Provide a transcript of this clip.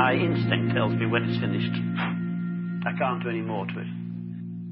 my instinct tells me when it's finished. I can't do any more to it.